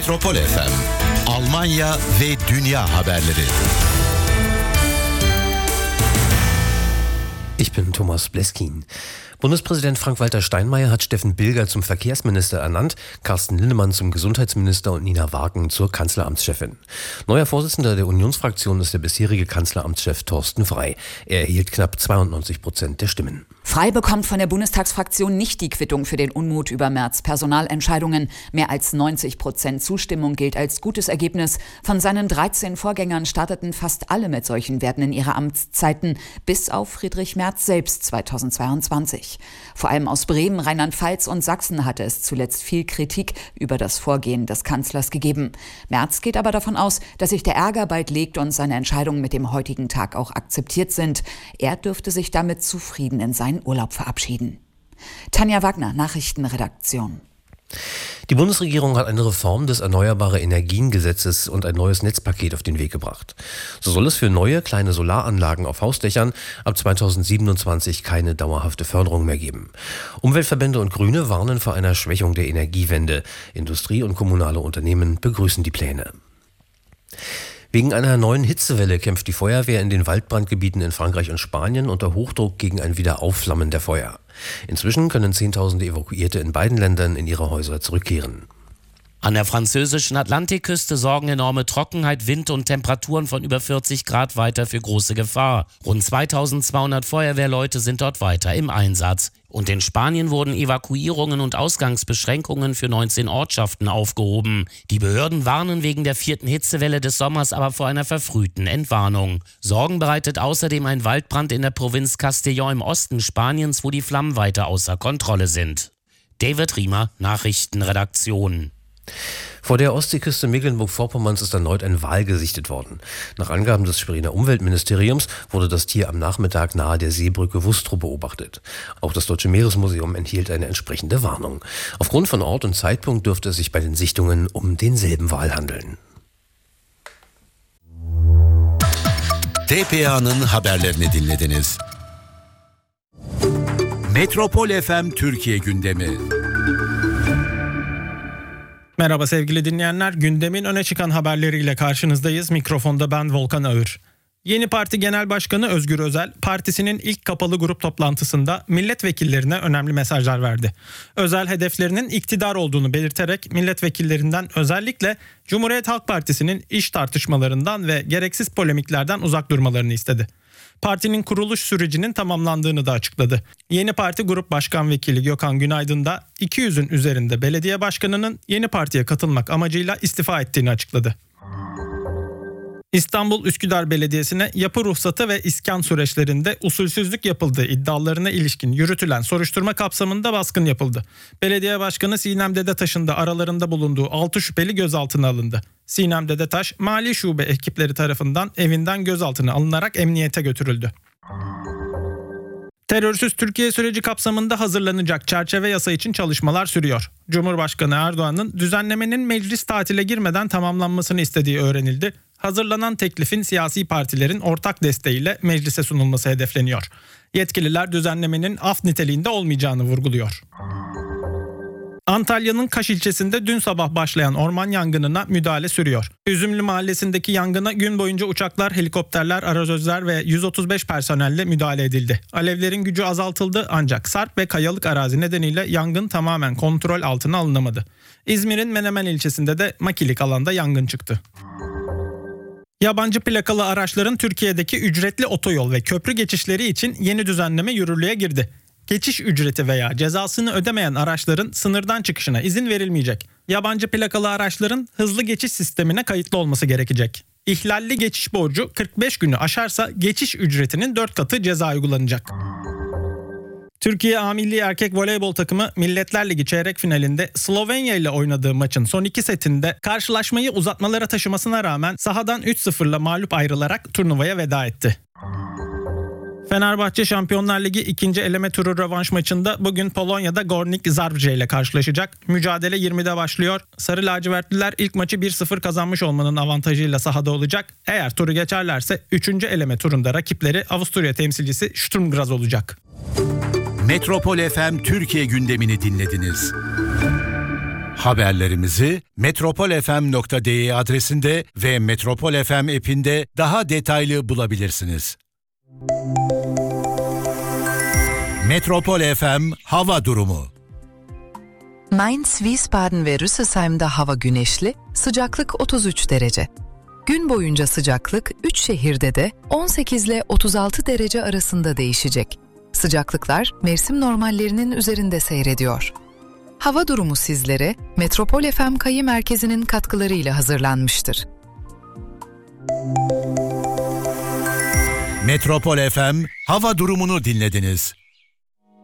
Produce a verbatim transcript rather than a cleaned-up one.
Metropol F M, Almanya ve dünya haberleri. Ich bin Thomas Bleskin. Bundespräsident Frank-Walter Steinmeier hat Steffen Bilger zum Verkehrsminister ernannt, Carsten Linnemann zum Gesundheitsminister und Nina Wagen zur Kanzleramtschefin. Neuer Vorsitzender der Unionsfraktion ist der bisherige Kanzleramtschef Thorsten Frey. Er erhielt knapp zweiundneunzig Prozent der Stimmen. Frey bekommt von der Bundestagsfraktion nicht die Quittung für den Unmut über Merz' Personalentscheidungen. Mehr als neunzig Prozent Zustimmung gilt als gutes Ergebnis. Von seinen dreizehn Vorgängern starteten fast alle mit solchen Werten in ihre Amtszeiten, bis auf Friedrich Merz selbst zweitausendzweiundzwanzig. Vor allem aus Bremen, Rheinland-Pfalz und Sachsen hatte es zuletzt viel Kritik über das Vorgehen des Kanzlers gegeben. Merz geht aber davon aus, dass sich der Ärger bald legt und seine Entscheidungen mit dem heutigen Tag auch akzeptiert sind. Er dürfte sich damit zufrieden in seinen Urlaub verabschieden. Tanja Wagner, Nachrichtenredaktion. Die Bundesregierung hat eine Reform des Erneuerbare-Energien-Gesetzes und ein neues Netzpaket auf den Weg gebracht. So soll es für neue kleine Solaranlagen auf Hausdächern ab zweitausendsiebenundzwanzig keine dauerhafte Förderung mehr geben. Umweltverbände und Grüne warnen vor einer Schwächung der Energiewende. Industrie und kommunale Unternehmen begrüßen die Pläne. Wegen einer neuen Hitzewelle kämpft die Feuerwehr in den Waldbrandgebieten in Frankreich und Spanien unter Hochdruck gegen ein Wiederaufflammen der Feuer. Inzwischen können Zehntausende Evakuierte in beiden Ländern in ihre Häuser zurückkehren. An der französischen Atlantikküste sorgen enorme Trockenheit, Wind und Temperaturen von über vierzig Grad weiter für große Gefahr. Rund zweitausendzweihundert Feuerwehrleute sind dort weiter im Einsatz. Und in Spanien wurden Evakuierungen und Ausgangsbeschränkungen für neunzehn Ortschaften aufgehoben. Die Behörden warnen wegen der vierten Hitzewelle des Sommers aber vor einer verfrühten Entwarnung. Sorgen bereitet außerdem ein Waldbrand in der Provinz Castellón im Osten Spaniens, wo die Flammen weiter außer Kontrolle sind. David Riemer, Nachrichtenredaktion. Vor der Ostseeküste Mecklenburg-Vorpommerns ist erneut ein Wal gesichtet worden. Nach Angaben des Schweriner Umweltministeriums wurde das Tier am Nachmittag nahe der Seebrücke Wustrow beobachtet. Auch das Deutsche Meeresmuseum enthielt eine entsprechende Warnung. Aufgrund von Ort und Zeitpunkt dürfte es sich bei den Sichtungen um denselben Wal handeln. T P A'nın haberlerini dinlediniz. Metropol F M Türkiye gündemi. Merhaba sevgili dinleyenler, gündemin öne çıkan haberleriyle karşınızdayız. Mikrofonda ben Volkan Ağır. Yeni Parti Genel Başkanı Özgür Özel, partisinin ilk kapalı grup toplantısında milletvekillerine önemli mesajlar verdi. Özel hedeflerinin iktidar olduğunu belirterek milletvekillerinden özellikle Cumhuriyet Halk Partisi'nin iş tartışmalarından ve gereksiz polemiklerden uzak durmalarını istedi. Partinin kuruluş sürecinin tamamlandığını da açıkladı. Yeni Parti Grup Başkan Vekili Gökhan Günaydın da iki yüzün üzerinde belediye başkanının yeni partiye katılmak amacıyla istifa ettiğini açıkladı. İstanbul Üsküdar Belediyesi'ne yapı ruhsatı ve iskan süreçlerinde usulsüzlük yapıldığı iddialarına ilişkin yürütülen soruşturma kapsamında baskın yapıldı. Belediye Başkanı Sinem Dedetaş'ın da aralarında bulunduğu altı şüpheli gözaltına alındı. Sinem Dedetaş, Mali Şube ekipleri tarafından evinden gözaltına alınarak emniyete götürüldü. Terörsüz Türkiye süreci kapsamında hazırlanacak çerçeve yasa için çalışmalar sürüyor. Cumhurbaşkanı Erdoğan'ın düzenlemenin meclis tatile girmeden tamamlanmasını istediği öğrenildi. Hazırlanan teklifin siyasi partilerin ortak desteğiyle meclise sunulması hedefleniyor. Yetkililer düzenlemenin af niteliğinde olmayacağını vurguluyor. Antalya'nın Kaş ilçesinde dün sabah başlayan orman yangınına müdahale sürüyor. Üzümlü mahallesindeki yangına gün boyunca uçaklar, helikopterler, arazözler ve yüz otuz beş personelle müdahale edildi. Alevlerin gücü azaltıldı ancak sarp ve kayalık arazi nedeniyle yangın tamamen kontrol altına alınamadı. İzmir'in Menemen ilçesinde de makilik alanda yangın çıktı. Yabancı plakalı araçların Türkiye'deki ücretli otoyol ve köprü geçişleri için yeni düzenleme yürürlüğe girdi. Geçiş ücreti veya cezasını ödemeyen araçların sınırdan çıkışına izin verilmeyecek. Yabancı plakalı araçların hızlı geçiş sistemine kayıtlı olması gerekecek. İhlalli geçiş borcu kırk beş günü aşarsa geçiş ücretinin dört katı ceza uygulanacak. Türkiye A Milli Erkek Voleybol takımı Milletler Ligi çeyrek finalinde Slovenya ile oynadığı maçın son iki setinde karşılaşmayı uzatmalara taşımasına rağmen sahadan üç sıfırla mağlup ayrılarak turnuvaya veda etti. Fenerbahçe Şampiyonlar Ligi ikinci eleme turu rövanş maçında bugün Polonya'da Górnik Zabrze ile karşılaşacak. Mücadele yirmide başlıyor. Sarı lacivertliler ilk maçı bir sıfır kazanmış olmanın avantajıyla sahada olacak. Eğer turu geçerlerse üçüncü eleme turunda rakipleri Avusturya temsilcisi Sturm Graz olacak. Metropol F M Türkiye gündemini dinlediniz. Haberlerimizi metropol f m nokta d e adresinde ve Metropol F M app'inde daha detaylı bulabilirsiniz. Metropol F M hava durumu. Mainz, Wiesbaden ve Rüsselsheim'da hava güneşli, sıcaklık otuz üç derece. Gün boyunca sıcaklık üç şehirde de on sekiz ile otuz altı derece arasında değişecek. Sıcaklıklar mevsim normallerinin üzerinde seyrediyor. Hava durumu sizlere Metropol F M Kayı Merkezi'nin katkılarıyla hazırlanmıştır. Metropol F M hava durumunu dinlediniz.